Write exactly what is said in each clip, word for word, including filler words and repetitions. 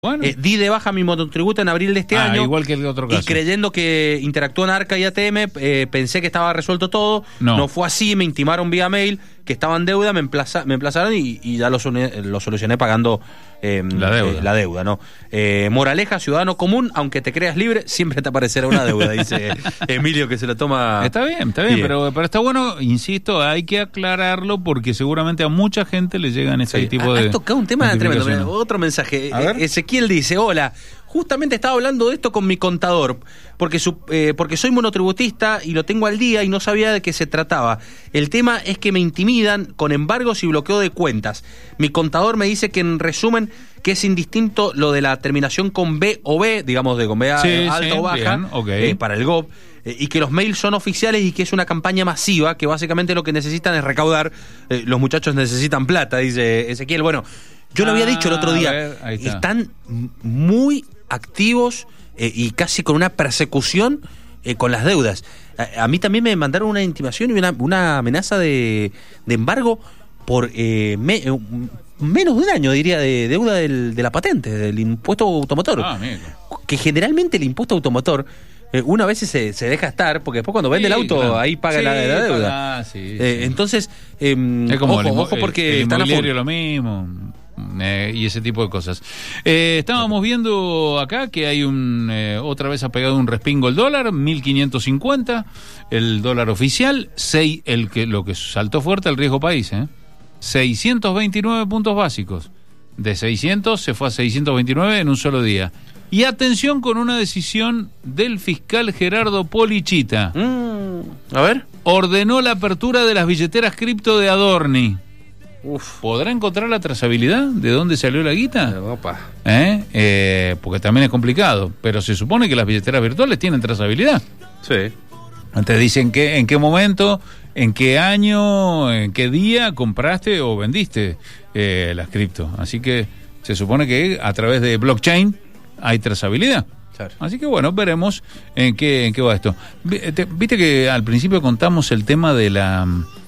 Bueno. Eh, di de baja mi monotributo en abril de este ah, año. Igual que el otro caso. Y creyendo que interactúan Arca y A T M, eh, pensé que estaba resuelto todo. No. No fue así, me intimaron vía mail que estaba en deuda, me, emplaza, me emplazaron y, y ya lo, lo solucioné pagando eh, la deuda. Eh, la deuda, ¿no? Eh, moraleja, ciudadano común, aunque te creas libre, siempre te aparecerá una deuda, dice Emilio, que se lo toma. Está bien, está bien, bien. Pero, pero, pero está bueno, insisto, hay que aclararlo porque seguramente a mucha gente le llegan ese sí, tipo ha, de. Has tocado un tema tremendo. Otro mensaje. Ezequiel dice: hola, justamente estaba hablando de esto con mi contador, porque, su, eh, porque soy monotributista y lo tengo al día y no sabía de qué se trataba. El tema es que me intimidan con embargos y bloqueo de cuentas. Mi contador me dice que, en resumen, que es indistinto lo de la terminación con B o B, digamos, de con B sí, alta sí, o baja, bien, okay. eh, para el G O P, eh, y que los mails son oficiales y que es una campaña masiva, que básicamente lo que necesitan es recaudar. Eh, los muchachos necesitan plata, dice Ezequiel. Bueno, yo lo había dicho el otro día, ver, está. Están muy activos eh, y casi con una persecución eh, con las deudas. A, a mí también me mandaron una intimación y una, una amenaza de, de embargo por eh, me, eh, menos de un año, diría, de deuda del, de la patente, del impuesto automotor. Ah, que generalmente el impuesto automotor eh, una vez se, se deja estar, porque después cuando vende sí, el auto, claro, ahí paga sí, la, la deuda. Paga, sí, eh, sí. Entonces, eh, es como ojo, el, ojo porque el, el están a full. lo mismo. Eh, y ese tipo de cosas. Eh, estábamos viendo acá que hay un eh, otra vez ha pegado un respingo el dólar, mil quinientos cincuenta, el dólar oficial, seis, el que lo que saltó fuerte el riesgo país, ¿eh? seiscientos veintinueve puntos básicos. De seiscientos se fue a seiscientos veintinueve en un solo día. Y atención con una decisión del fiscal Gerardo Polichita. Mm, a ver. Ordenó la apertura de las billeteras cripto de Adorni. Uf. ¿Podrá encontrar la trazabilidad de dónde salió la guita? Opa. ¿Eh? Eh, porque también es complicado, pero se supone que las billeteras virtuales tienen trazabilidad. Sí. Entonces dicen que en qué momento, en qué año, en qué día compraste o vendiste eh, las cripto. Así que se supone que a través de blockchain hay trazabilidad. Claro. Así que bueno, veremos en qué, en qué va esto. Viste que al principio contamos el tema de la...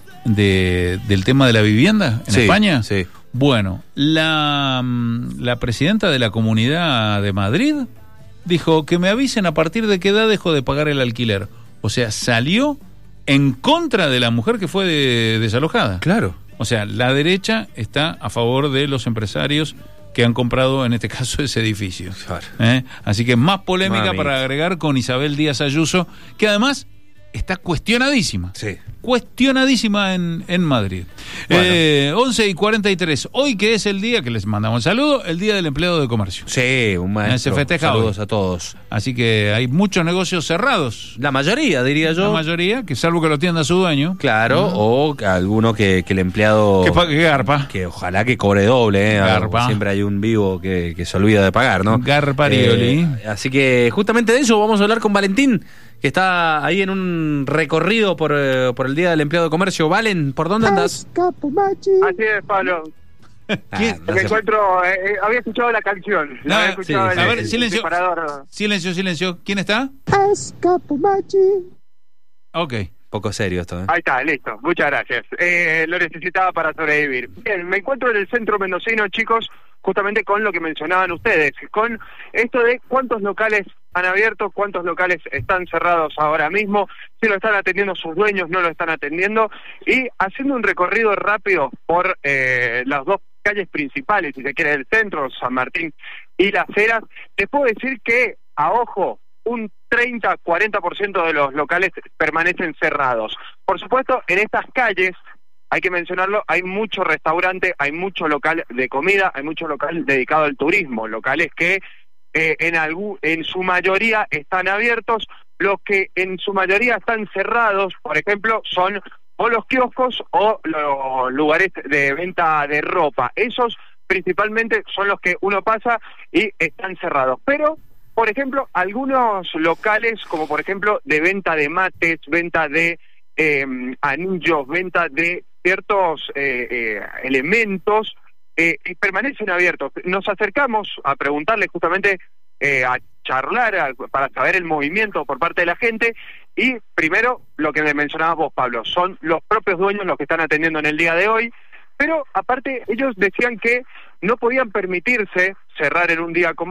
De, del tema de la vivienda en sí, España. Sí. Bueno, la, la presidenta de la Comunidad de Madrid dijo que me avisen a partir de qué edad dejo de pagar el alquiler. O sea, salió en contra de la mujer que fue de, desalojada. Claro. O sea, la derecha está a favor de los empresarios que han comprado, en este caso, ese edificio. Claro. ¿Eh? Así que más polémica Mami. para agregar con Isabel Díaz Ayuso, que además está cuestionadísima. Sí. Cuestionadísima en, en Madrid. Bueno. Eh, once y cuarenta y tres. Hoy que es el día, que les mandamos el saludo, el Día del Empleado de Comercio. Sí, un maestro. Se festeja Saludos hoy. a todos. Así que hay muchos negocios cerrados. La mayoría, diría yo. La mayoría, que salvo que lo atienda su dueño. Claro, ¿no? O alguno que, que el empleado... Que pague garpa. Que ojalá que cobre doble, ¿eh? Garpa. Siempre hay un vivo que, que se olvida de pagar, ¿no? Garparioli. Eh, así que justamente de eso vamos a hablar con Valentín, que está ahí en un recorrido por, eh, por el Día del Empleado de Comercio. Valen, ¿por dónde andas? Así es, Pablo. Ah, no Me sé. encuentro, eh, eh, había escuchado la canción. No, había escuchado sí, el, a ver, el silencio. disparador. Silencio, silencio. ¿Quién está? Ok. Poco serio esto, ¿eh? Ahí está, listo. Muchas gracias. Eh, lo necesitaba para sobrevivir. Bien, me encuentro en el centro mendocino, chicos, justamente con lo que mencionaban ustedes, con esto de cuántos locales han abierto, cuántos locales están cerrados ahora mismo, si lo están atendiendo sus dueños, no lo están atendiendo, y haciendo un recorrido rápido por eh, las dos calles principales, si se quiere, del centro, San Martín y Las Heras, les puedo decir que, a ojo, un treinta a cuarenta por ciento de los locales permanecen cerrados. Por supuesto, en estas calles, hay que mencionarlo, hay mucho restaurante, hay mucho local de comida, hay mucho local dedicado al turismo, locales que eh, en, algún, en su mayoría están abiertos, los que en su mayoría están cerrados, por ejemplo, son o los kioscos o los lugares de venta de ropa. Esos principalmente son los que uno pasa y están cerrados. Pero, por ejemplo, algunos locales, como por ejemplo de venta de mates, venta de eh, anillos, venta de ciertos eh, eh, elementos, eh, permanecen abiertos. Nos acercamos a preguntarle justamente, eh, a charlar, a, para saber el movimiento por parte de la gente, y primero, lo que me mencionabas vos, Pablo, son los propios dueños los que están atendiendo en el día de hoy. Pero aparte ellos decían que no podían permitirse cerrar en un día como